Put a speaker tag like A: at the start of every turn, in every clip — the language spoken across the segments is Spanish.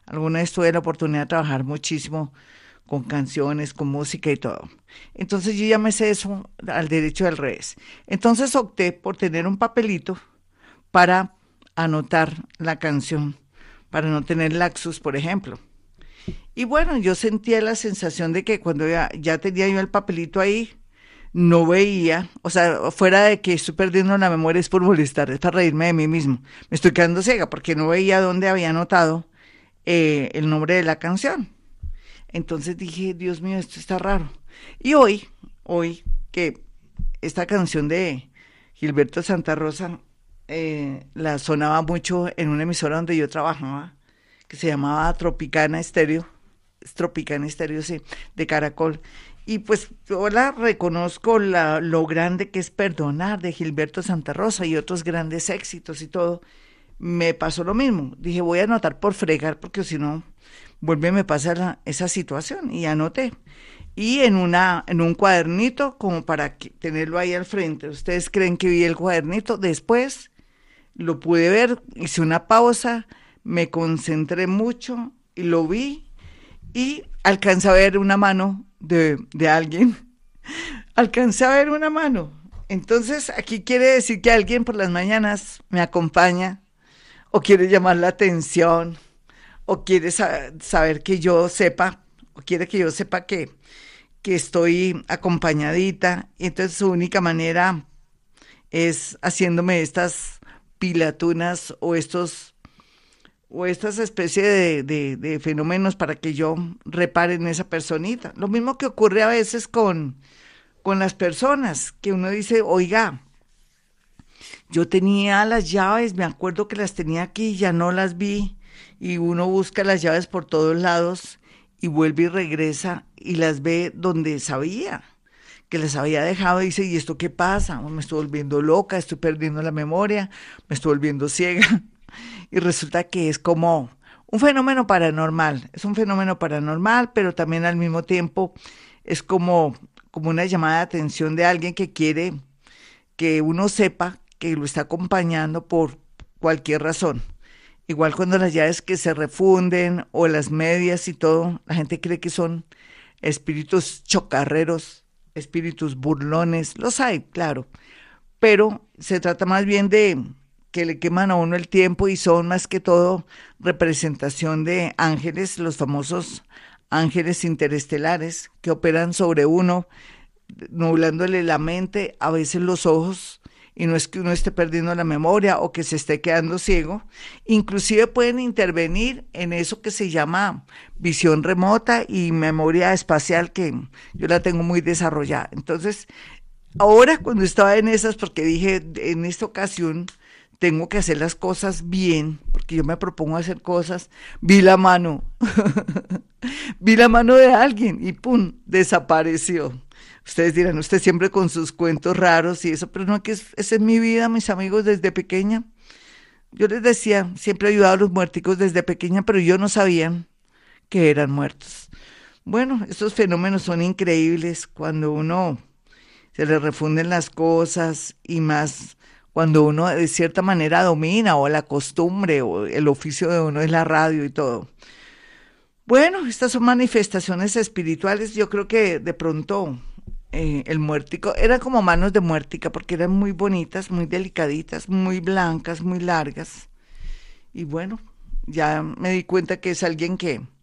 A: Alguna vez tuve la oportunidad de trabajar muchísimo con canciones, con música y todo. Entonces yo ya me sé eso al derecho y al revés. Entonces opté por tener un papelito para anotar la canción, para no tener laxus, por ejemplo. Y bueno, yo sentía la sensación de que cuando ya tenía yo el papelito ahí, no veía, o sea, fuera de que estoy perdiendo la memoria es por molestar, es para reírme de mí mismo. Me estoy quedando ciega porque no veía dónde había anotado el nombre de la canción. Entonces dije, Dios mío, esto está raro. Y hoy que esta canción de Gilberto Santa Rosa la sonaba mucho en una emisora donde yo trabajaba, que se llamaba Tropicana Estéreo, es Tropicana Estéreo, sí, de Caracol. Y pues yo la reconozco lo grande que es Perdonar de Gilberto Santa Rosa y otros grandes éxitos y todo. Me pasó lo mismo. Dije, voy a anotar por fregar porque si no, vuelve y me pasa esa situación. Y anoté. Y en un cuadernito como para tenerlo ahí al frente. ¿Ustedes creen que vi el cuadernito? Después lo pude ver, hice una pausa, me concentré mucho y lo vi y alcancé a ver una mano de alguien. Alcancé a ver una mano. Entonces, aquí quiere decir que alguien por las mañanas me acompaña o quiere llamar la atención o quiere saber que yo sepa o quiere que yo sepa que estoy acompañadita. Y entonces su única manera es haciéndome estas pilatunas o estas especies de fenómenos para que yo repare en esa personita. Lo mismo que ocurre a veces con las personas, que uno dice, oiga, yo tenía las llaves, me acuerdo que las tenía aquí, ya no las vi, y uno busca las llaves por todos lados y vuelve y regresa y las ve donde sabía que las había dejado y dice, ¿y esto qué pasa? Me estoy volviendo loca, estoy perdiendo la memoria, me estoy volviendo ciega. Y resulta que es como un fenómeno paranormal, es un fenómeno paranormal, pero también al mismo tiempo es como una llamada de atención de alguien que quiere que uno sepa que lo está acompañando por cualquier razón. Igual cuando las llaves que se refunden o las medias y todo, la gente cree que son espíritus chocarreros, espíritus burlones, los hay, claro, pero se trata más bien de que le queman a uno el tiempo y son más que todo representación de ángeles, los famosos ángeles interestelares que operan sobre uno, nublándole la mente, a veces los ojos, y no es que uno esté perdiendo la memoria o que se esté quedando ciego, inclusive pueden intervenir en eso que se llama visión remota y memoria espacial, que yo la tengo muy desarrollada. Entonces, ahora cuando estaba en esas, porque dije, en esta ocasión tengo que hacer las cosas bien, porque yo me propongo hacer cosas, vi la mano, vi la mano de alguien y ¡pum! Desapareció. Ustedes dirán, usted siempre con sus cuentos raros y eso, pero no, que esa es mi vida, mis amigos, desde pequeña. Yo les decía, siempre he ayudado a los muerticos desde pequeña, pero yo no sabían que eran muertos. Bueno, estos fenómenos son increíbles cuando uno se le refunden las cosas y más cuando uno de cierta manera domina o la costumbre o el oficio de uno es la radio y todo. Bueno, estas son manifestaciones espirituales. Yo creo que de pronto el muértico era como manos de muértica porque eran muy bonitas, muy delicaditas, muy blancas, muy largas. Y bueno, ya me di cuenta que es alguien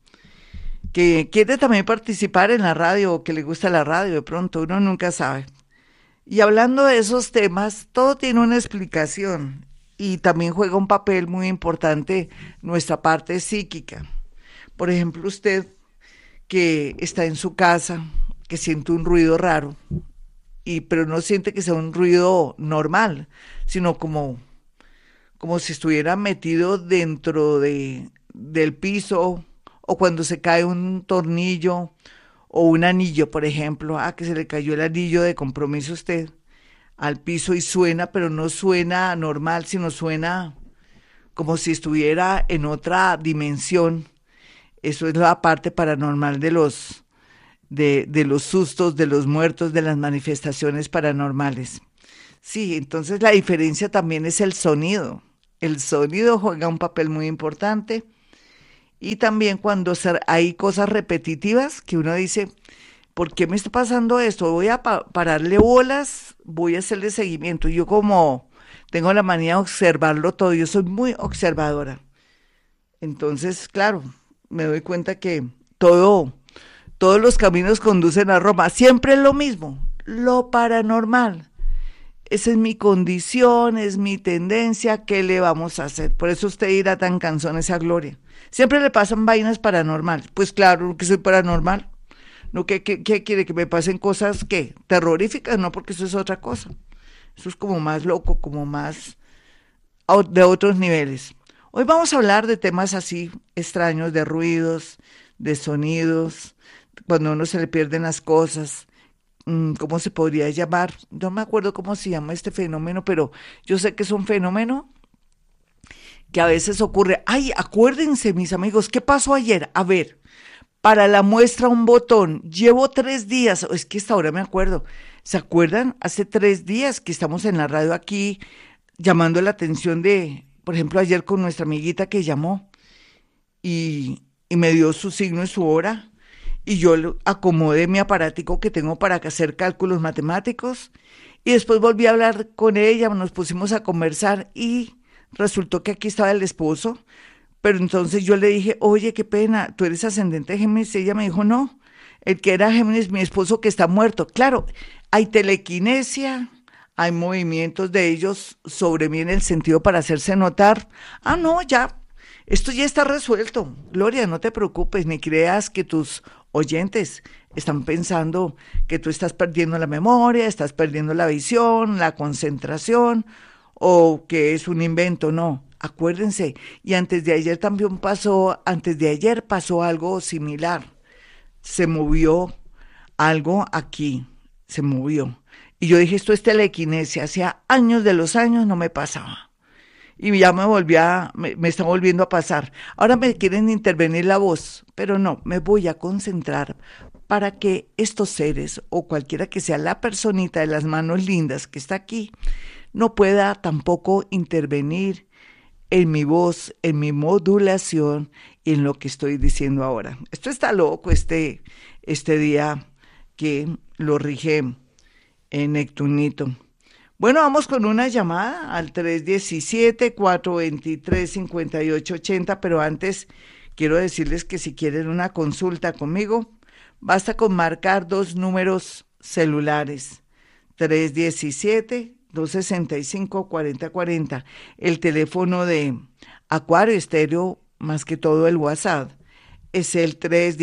A: que quiere también participar en la radio o que le gusta la radio. De pronto uno nunca sabe. Y hablando de esos temas, todo tiene una explicación y también juega un papel muy importante nuestra parte psíquica. Por ejemplo, usted que está en su casa, que siente un ruido raro, pero no siente que sea un ruido normal, sino como si estuviera metido dentro del piso o cuando se cae un tornillo o un anillo, por ejemplo, que se le cayó el anillo de compromiso a usted al piso y suena, pero no suena normal, sino suena como si estuviera en otra dimensión. Eso es la parte paranormal de los sustos, de los muertos, de las manifestaciones paranormales. Sí, entonces la diferencia también es el sonido. El sonido juega un papel muy importante Y también cuando hay cosas repetitivas que uno dice, ¿por qué me está pasando esto? Voy a pararle bolas, voy a hacerle seguimiento. Yo como tengo la manía de observarlo todo, yo soy muy observadora. Entonces, claro, me doy cuenta que todos los caminos conducen a Roma. Siempre es lo mismo, lo paranormal. Esa es mi condición, es mi tendencia, ¿qué le vamos a hacer? Por eso usted irá tan cansón a esa gloria. Siempre le pasan vainas paranormales. Pues claro que soy paranormal. No, ¿qué quiere? ¿Que me pasen cosas qué? Terroríficas, no, porque eso es otra cosa. Eso es como más loco, como más de otros niveles. Hoy vamos a hablar de temas así extraños, de ruidos, de sonidos, cuando a uno se le pierden las cosas. ¿Cómo se podría llamar? No me acuerdo cómo se llama este fenómeno, pero yo sé que es un fenómeno que a veces ocurre. Ay, acuérdense, mis amigos, ¿qué pasó ayer? A ver, para la muestra un botón. Llevo 3 días, es que hasta ahora me acuerdo. ¿Se acuerdan? Hace 3 días que estamos en la radio aquí llamando la atención de, por ejemplo, ayer con nuestra amiguita que llamó y me dio su signo y su hora y yo acomodé mi aparatico que tengo para hacer cálculos matemáticos y después volví a hablar con ella, nos pusimos a conversar y resultó que aquí estaba el esposo, pero entonces yo le dije, oye, qué pena, tú eres ascendente de Géminis, y ella me dijo, no, el que era Géminis, mi esposo que está muerto. Claro, hay telequinesia, hay movimientos de ellos sobre mí en el sentido para hacerse notar. Ah, no, ya, esto ya está resuelto. Gloria, no te preocupes, ni creas que tus oyentes están pensando que tú estás perdiendo la memoria, estás perdiendo la visión, la concentración, o que es un invento, no. Acuérdense, y antes de ayer pasó algo similar. Se movió algo aquí, se movió. Y yo dije, esto es telequinesia, hacía años de los años no me pasaba. Y ya me está volviendo a pasar. Ahora me quieren intervenir la voz, pero no, me voy a concentrar para que estos seres o cualquiera que sea la personita de las manos lindas que está aquí, no pueda tampoco intervenir en mi voz, en mi modulación y en lo que estoy diciendo ahora. Esto está loco, este día que lo rige en Neptunito. Bueno, vamos con una llamada al 317-423-5880, pero antes quiero decirles que si quieren una consulta conmigo, basta con marcar 2 números celulares, 317-265-4040, el teléfono de Acuario Estéreo, más que todo el WhatsApp es el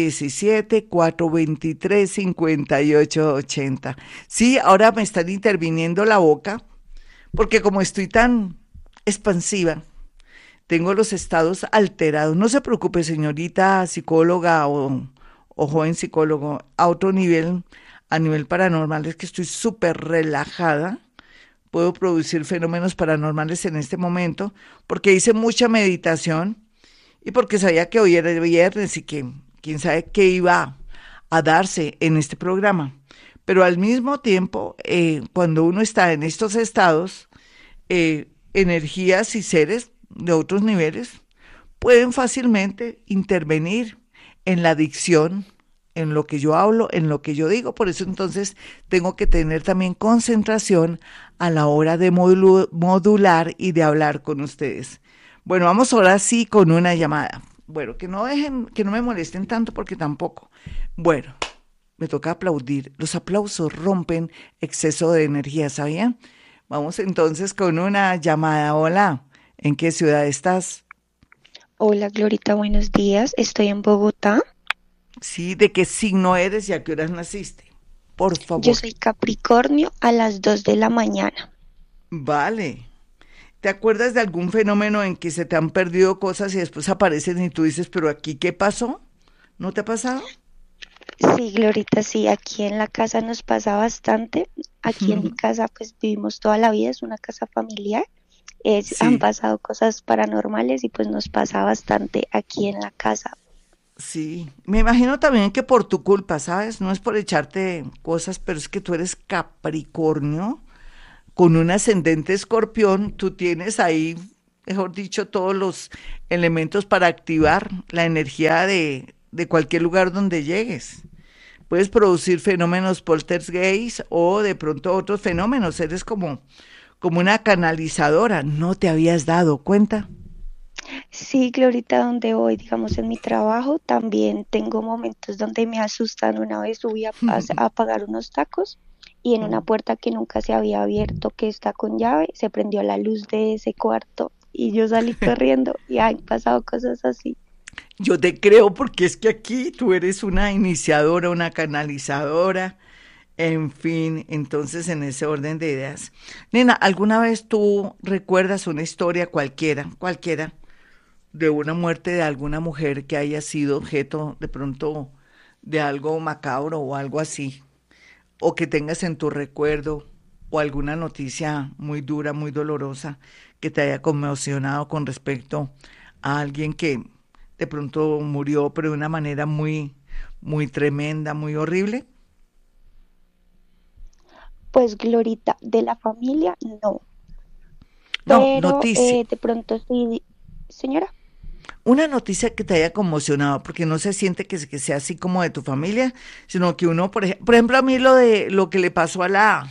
A: 317-423-5880. Sí, ahora me están interviniendo la boca, porque como estoy tan expansiva, tengo los estados alterados. No se preocupe, señorita psicóloga o joven psicólogo, a nivel paranormal, es que estoy súper relajada. Puedo producir fenómenos paranormales en este momento, porque hice mucha meditación y porque sabía que hoy era el viernes y que quién sabe qué iba a darse en este programa. Pero al mismo tiempo, cuando uno está en estos estados, energías y seres de otros niveles pueden fácilmente intervenir en la dicción, en lo que yo hablo, en lo que yo digo. Por eso entonces tengo que tener también concentración a la hora de modular y de hablar con ustedes. Bueno, vamos ahora sí con una llamada. Bueno, que no me molesten tanto porque tampoco. Bueno, me toca aplaudir. Los aplausos rompen exceso de energía, ¿sabían? Vamos entonces con una llamada. Hola, ¿en qué ciudad estás?
B: Hola Glorita, buenos días. Estoy en Bogotá.
A: Sí, ¿de qué signo eres y a qué horas naciste? Por
B: Yo
A: favor.
B: soy Capricornio a las 2 de la mañana.
A: Vale. ¿Te acuerdas de algún fenómeno en que se te han perdido cosas y después aparecen y tú dices, pero aquí qué pasó? ¿No te ha pasado?
B: Sí, Glorita, sí, aquí en la casa nos pasa bastante. Aquí en mi casa pues vivimos toda la vida, es una casa familiar. Han
A: Sí,
B: pasado cosas paranormales y pues nos pasa bastante aquí en la casa.
A: sí. Me imagino también que por tu culpa, ¿sabes? No es por echarte cosas, pero es que tú eres Capricornio con un ascendente escorpión, tú tienes ahí mejor dicho, todos los elementos para activar la energía de cualquier lugar donde llegues. Puedes producir fenómenos poltergeist o de pronto otros fenómenos. Eres como una canalizadora. ¿No te habías dado cuenta?
B: Sí, Glorita, donde voy, digamos, en mi trabajo, también tengo momentos donde me asustan. Una vez subí a pagar unos tacos y en una puerta que nunca se había abierto, que está con llave, se prendió la luz de ese cuarto y yo salí corriendo y han pasado cosas así.
A: Yo te creo porque es que aquí tú eres una iniciadora, una canalizadora, en fin, entonces en ese orden de ideas. Nena, ¿alguna vez tú recuerdas una historia cualquiera, de una muerte de alguna mujer que haya sido objeto de pronto de algo macabro o algo así? O que tengas en tu recuerdo o alguna noticia muy dura, muy dolorosa que te haya conmocionado con respecto a alguien que de pronto murió, pero de una manera muy tremenda, muy horrible.
B: Pues Glorita, de la familia, no,
A: No,
B: pero
A: noticia.
B: de pronto sí, señora.
A: Una noticia que te haya conmocionado, porque no se siente que sea así como de tu familia, sino que uno, por ejemplo, a mí lo de lo que le pasó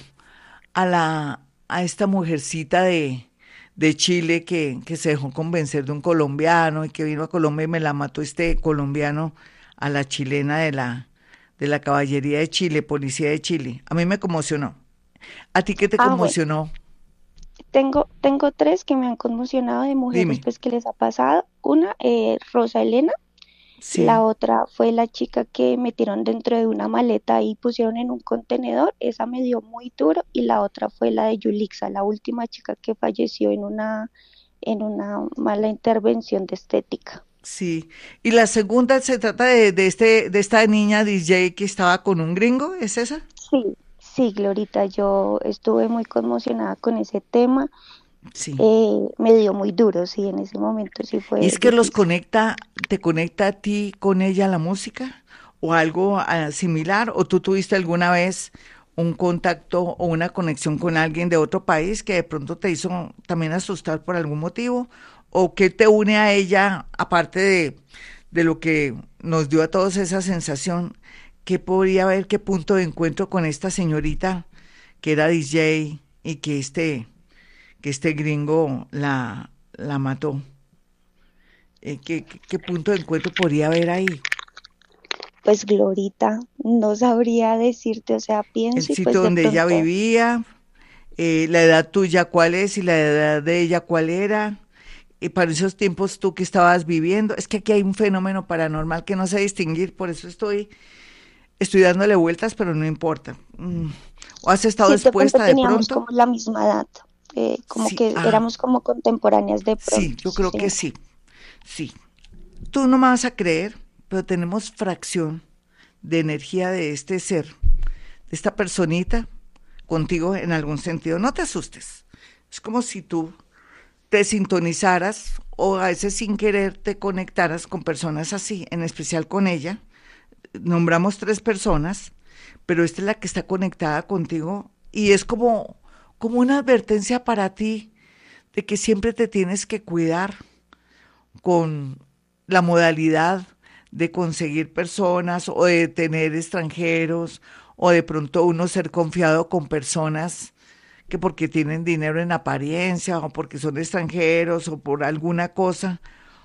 A: a esta mujercita de Chile que se dejó convencer de un colombiano y que vino a Colombia y me la mató este colombiano a la chilena de la caballería de Chile, policía de Chile. A mí me conmocionó. ¿A ti qué te
B: Ah, bueno,
A: conmocionó?
B: tengo tres que me han conmocionado de mujeres
A: Dime.
B: pues que les ha pasado. Una, Rosa Elena. La
A: Sí.
B: otra fue la chica que metieron dentro de una maleta y pusieron en un contenedor. Esa me dio muy duro. Y la otra fue la de Yulixa, la última chica que falleció en una mala intervención de estética.
A: Sí. Y la segunda se trata de esta niña DJ que estaba con un gringo, ¿es esa?
B: Sí, sí, Glorita, yo estuve muy conmocionada con ese tema.
A: Sí.
B: Me dio muy duro, sí, en ese momento sí
A: Y
B: fue
A: es que los
B: difícil.
A: conecta, te conecta a ti con ella la música o algo similar, o tú tuviste alguna vez un contacto o una conexión con alguien de otro país que de pronto te hizo también asustar por algún motivo, o qué te une a ella, aparte de lo que nos dio a todos esa sensación, qué podría haber, qué punto de encuentro con esta señorita que era DJ y que este gringo la mató. ¿Qué punto de encuentro podría haber ahí?
B: Pues Glorita, no sabría decirte, o sea,
A: El
B: pienso y pues
A: sitio
B: de
A: donde ella
B: pronto.
A: vivía, la edad tuya cuál es y la edad de ella cuál era. Y para esos tiempos tú que estabas viviendo, es que aquí hay un fenómeno paranormal que no sé distinguir, por eso estoy dándole vueltas, pero no importa. ¿O has estado
B: Sí, de pronto
A: expuesta de
B: teníamos
A: pronto?
B: como la misma edad, como
A: Sí,
B: que éramos como contemporáneas de
A: sí,
B: pronto,
A: yo creo
B: sí.
A: que sí, sí. Tú no me vas a creer, pero tenemos fracción de energía de este ser, de esta personita contigo en algún sentido. No te asustes. Es como si tú te sintonizaras o a veces sin querer te conectaras con personas así, en especial con ella. Nombramos tres personas, pero esta es la que está conectada contigo y es como una advertencia para ti de que siempre te tienes que cuidar con la modalidad de conseguir personas o de tener extranjeros o de pronto uno ser confiado con personas que porque tienen dinero en apariencia o porque son extranjeros o por alguna cosa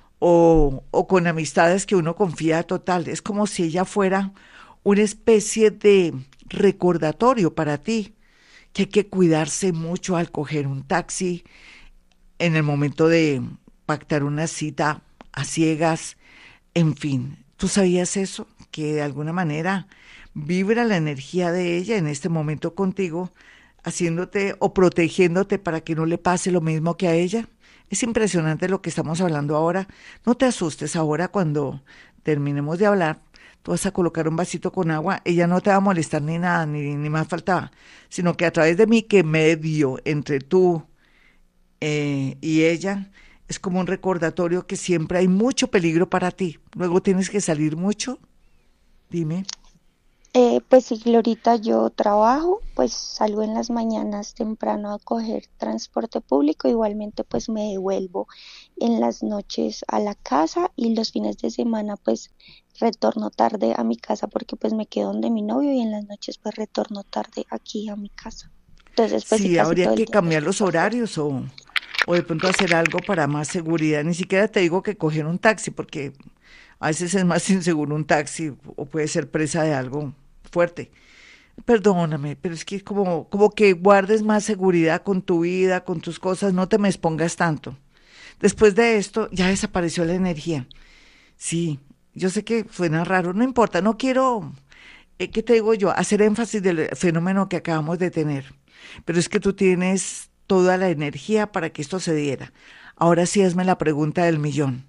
A: o con amistades que uno confía total. Es como si ella fuera una especie de recordatorio para ti, que hay que cuidarse mucho al coger un taxi, en el momento de pactar una cita a ciegas, en fin. ¿Tú sabías eso? Que de alguna manera vibra la energía de ella en este momento contigo, haciéndote o protegiéndote para que no le pase lo mismo que a ella. Es impresionante lo que estamos hablando ahora. No te asustes ahora cuando terminemos de hablar. Tú vas a colocar un vasito con agua, ella no te va a molestar ni nada, ni más faltaba, sino que a través de mí que medio entre tú y ella es como un recordatorio que siempre hay mucho peligro para ti. Luego tienes que salir mucho. Dime.
B: Pues sí, Glorita, yo trabajo, pues salgo en las mañanas temprano a coger transporte público, igualmente pues me devuelvo en las noches a la casa y los fines de semana pues retorno tarde a mi casa porque pues me quedo donde mi novio y en las noches pues retorno tarde aquí a mi casa. Entonces pues sí,
A: Sí,
B: casi
A: habría
B: todo el
A: que
B: tiempo
A: cambiar
B: estoy
A: los
B: por fuera.
A: horarios o de pronto hacer algo para más seguridad. Ni siquiera te digo que coger un taxi, porque a veces es más inseguro un taxi o puede ser presa de algo fuerte. Perdóname, pero es que como que guardes más seguridad con tu vida, con tus cosas, no te me expongas tanto. Después de esto, ya desapareció la energía. Sí, yo sé que suena raro, no importa, no quiero, ¿qué te digo yo? Hacer énfasis del fenómeno que acabamos de tener. Pero es que tú tienes toda la energía para que esto se diera. Ahora sí hazme la pregunta del millón.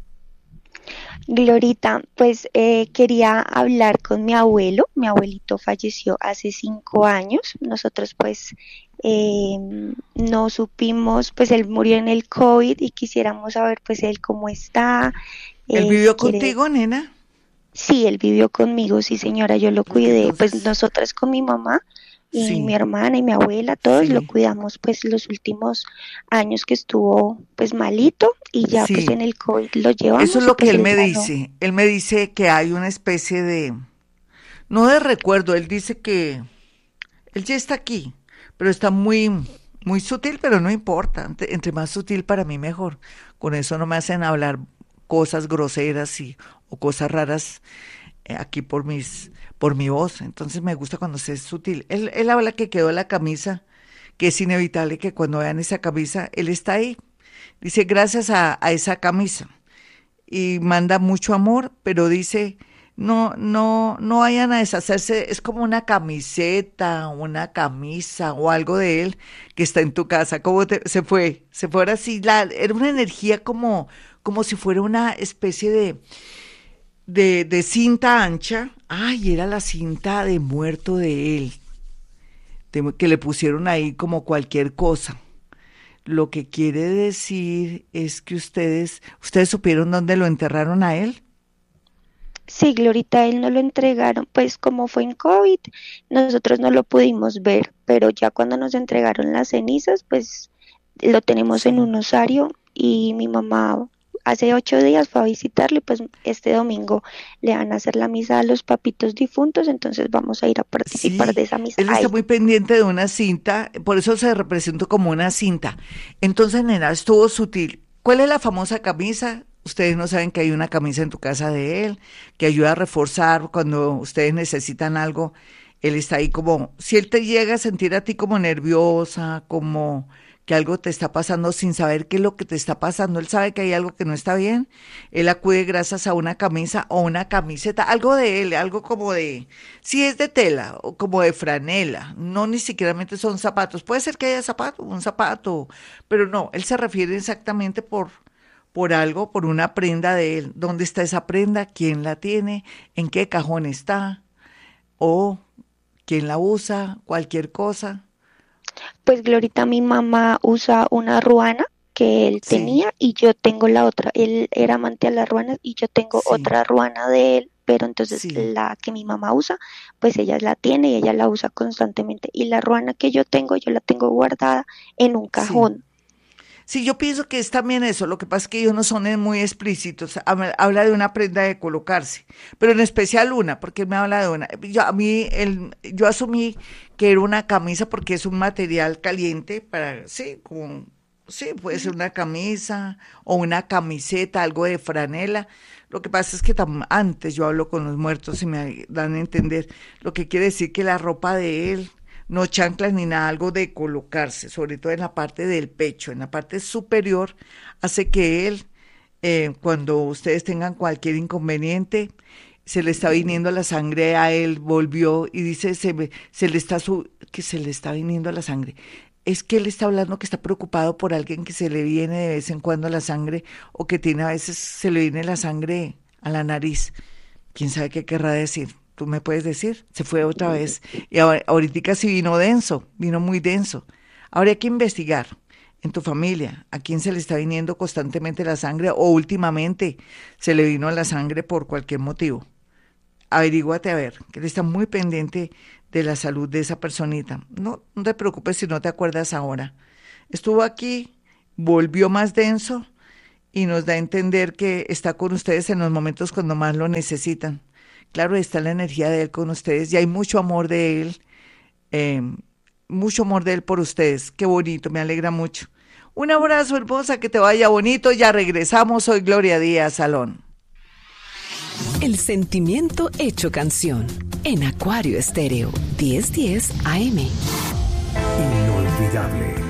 B: Glorita, pues quería hablar con mi abuelo. Mi abuelito falleció hace 5 años. Nosotros pues eh, no supimos, pues él murió en el COVID y quisiéramos saber pues él cómo está,
A: ¿Él
B: si
A: vivió
B: quiere.
A: contigo, nena?
B: Sí, él vivió conmigo, sí señora, yo lo
A: Porque
B: cuidé. Pues
A: entonces,
B: nosotras con mi mamá y mi
A: sí,
B: hermana y mi abuela, todos lo
A: sí,
B: cuidamos pues los últimos años que estuvo pues malito y ya pues
A: sí.
B: en el COVID lo
A: Eso es
B: llevamos y
A: lo que
B: pues
A: él
B: él
A: me
B: ya no.
A: dice. Él me dice que hay una especie de, no de recuerdo, él dice que él ya está aquí, pero está muy sutil, pero no importa. Entre más sutil para mí mejor. Con eso no me hacen hablar cosas groseras o cosas raras aquí por mi voz. Entonces me gusta cuando se es sutil. Él habla que quedó la camisa, que es inevitable que cuando vean esa camisa, él está ahí. Dice, gracias a esa camisa y manda mucho amor, pero dice, no vayan a deshacerse, es como una camiseta, una camisa o algo de él que está en tu casa. Se fue ahora sí, era una energía como si fuera una especie de cinta ancha. Ay, era la cinta de muerto de él, que le pusieron ahí como cualquier cosa. Lo que quiere decir es que ustedes supieron dónde lo enterraron a él.
B: Sí, Glorita, él no lo entregaron, pues como fue en COVID, nosotros no lo pudimos ver, pero ya cuando nos entregaron las cenizas, pues lo tenemos en
A: Sí.
B: un osario y mi mamá hace 8 días fue a visitarle, pues este domingo le van a hacer la misa a los papitos difuntos, entonces vamos a ir a participar de
A: Sí,
B: esa misa
A: él está
B: ahí.
A: muy pendiente de una cinta, por eso se representó como una cinta. Entonces, nena, estuvo sutil. ¿Cuál es la famosa camisa? Ustedes no saben que hay una camisa en tu casa de él, que ayuda a reforzar cuando ustedes necesitan algo. Él está ahí como, si él te llega a sentir a ti como nerviosa, como que algo te está pasando sin saber qué es lo que te está pasando, él sabe que hay algo que no está bien, él acude gracias a una camisa o una camiseta, algo de él, algo como de, si es de tela o como de franela, no ni siquiera son zapatos, puede ser que haya zapato, un zapato, pero no, él se refiere exactamente por algo, por una prenda de él. ¿Dónde está esa prenda? ¿Quién la tiene? ¿En qué cajón está? ¿O quién la usa? Cualquier cosa.
B: Pues Glorita, mi mamá usa una ruana que él
A: Sí,
B: tenía y yo tengo la otra. Él era amante a las ruanas y yo tengo
A: sí,
B: otra ruana de él, pero entonces
A: sí,
B: la que mi mamá usa, pues ella la tiene y ella la usa constantemente. Y la ruana que yo la tengo guardada en un
A: sí.
B: cajón.
A: Sí, yo pienso que es también eso. Lo que pasa es que ellos no son muy explícitos. Habla de una prenda de colocarse, pero en especial una, porque me habla de una. Yo asumí que era una camisa porque es un material caliente para, sí, sí, puede ser una camisa o una camiseta, algo de franela. Lo que pasa es que antes yo hablo con los muertos y me dan a entender lo que quiere decir que la ropa de él no chanclas ni nada, algo de colocarse, sobre todo en la parte del pecho, en la parte superior, hace que él, cuando ustedes tengan cualquier inconveniente, se le está viniendo la sangre a él, volvió y dice, se le está que se le está viniendo la sangre. Es que él está hablando que está preocupado por alguien que se le viene de vez en cuando la sangre o que tiene a veces se le viene la sangre a la nariz. ¿Quién sabe qué querrá decir? ¿Tú me puedes decir? Se fue otra vez. Y ahorita sí vino denso, vino muy denso. Ahora hay que investigar en tu familia a quién se le está viniendo constantemente la sangre o últimamente se le vino la sangre por cualquier motivo. Averíguate a ver, que él está muy pendiente de la salud de esa personita. No, no te preocupes si no te acuerdas ahora. Estuvo aquí, volvió más denso y nos da a entender que está con ustedes en los momentos cuando más lo necesitan. Claro, está la energía de él con ustedes y hay eh, mucho amor de él por ustedes. Qué bonito, me alegra mucho. Un abrazo, hermosa, que te vaya bonito. Ya regresamos. Soy Gloria Díaz Salón.
C: El sentimiento hecho canción en Acuario Estéreo 1010 AM.
D: Inolvidable.